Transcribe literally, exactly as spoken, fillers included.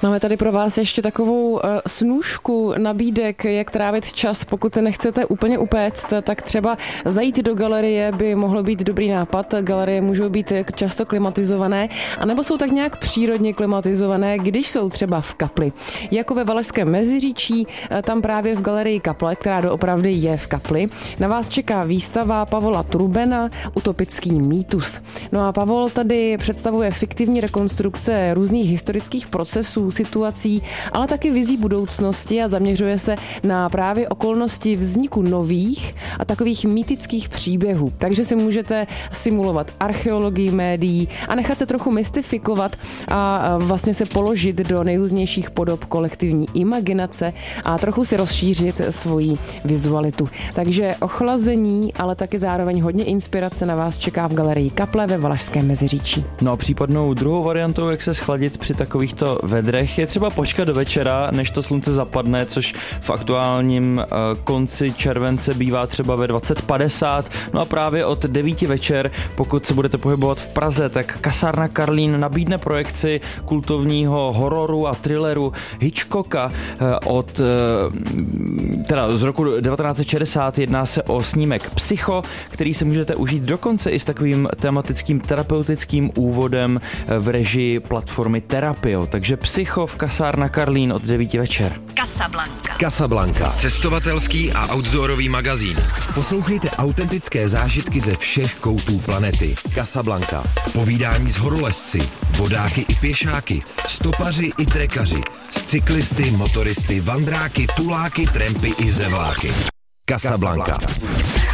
Máme tady pro vás ještě takovou uh, snůšku nabídek, jak trávit čas. Pokud se nechcete úplně upéct, tak třeba zajít do galerie by mohlo být dobrý nápad. Galerie můžou být často klimatizované, anebo jsou tak nějak přírodně klimatizované, když jsou třeba v kapli. Jako ve Valašském Meziříčí, tam právě v galerii Kaple, která doopravdy je v kapli, na vás čeká výstava Pavola Trubena Utopický mýtus. No a Pavol tady představuje fiktivní rekonstrukce různých historických procesů, situací, ale taky vizí budoucnosti a zaměřuje se na právě okolnosti vzniku nových a takových mýtických příběhů. Takže si můžete simulovat archeologii médií a nechat se trochu mystifikovat a vlastně se položit do nejrůznějších podob kolektivní imaginace a trochu si rozšířit svoji vizualitu. Takže ochlazení, ale taky zároveň hodně inspirace na vás čeká v galerii Kaple ve Valašském Meziříčí. No a případnou druhou variantou, jak se schladit při takovýchto vedrech, je třeba počkat do večera, než to slunce zapadne, což v aktuálním uh, konci července bývá třeba ve dvacet padesát. No a právě od devíti večer, pokud se budete pohybovat v Praze, tak kasárna Karlín nabídne projekci kultovního hororu a thrilleru Hitchcocka uh, od uh, teda z roku devatenáct set šedesát. Jedná se o snímek Psycho, který se můžete užít dokonce i s takovým tematickým terapeutickým úvodem v režii platformy Terapio. Takže Psycho v kasárna Karlín od devíti večer. Casablanca. Casablanca. Cestovatelský a outdoorový magazín. Poslouchejte autentické zážitky ze všech koutů planety. Casablanca. Povídání s horolezci, vodáky i pěšáky, stopaři i trekaři, s cyklisty, motoristy, vandráky, tuláky, trampy i zevláky. Casablanca.